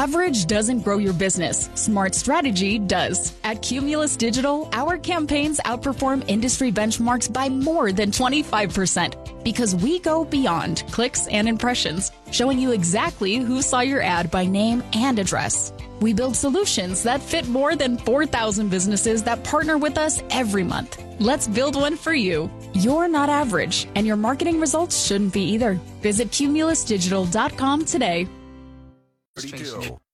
Average doesn't grow your business. Smart strategy does. At Cumulus Digital, our campaigns outperform industry benchmarks by more than 25% because we go beyond clicks and impressions, showing you exactly who saw your ad by name and address. We build solutions that fit more than 4,000 businesses that partner with us every month. Let's build one for you. You're not average, and your marketing results shouldn't be either. Visit cumulusdigital.com today. 32.